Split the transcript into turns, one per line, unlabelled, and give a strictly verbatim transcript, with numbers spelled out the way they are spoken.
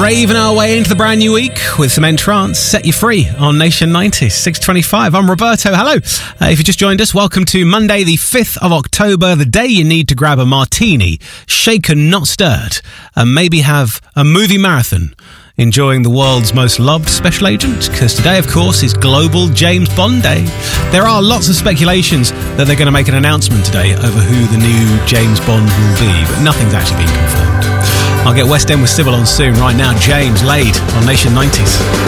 raving our way into the brand new week with some Entrance, Set You Free on Nation ninety, six twenty-five. I'm Roberto. Hello. Uh, if you just joined us, welcome to Monday the fifth of October, the day you need to grab a martini, shaken, not stirred, and maybe have a movie marathon enjoying the world's most loved special agent, because today, of course, is Global James Bond Day. There are lots of speculations that they're going to make an announcement today over who the new James Bond will be, but nothing's actually been confirmed. I'll get West End with Civil on soon. Right now, James Laid on Nation nineties.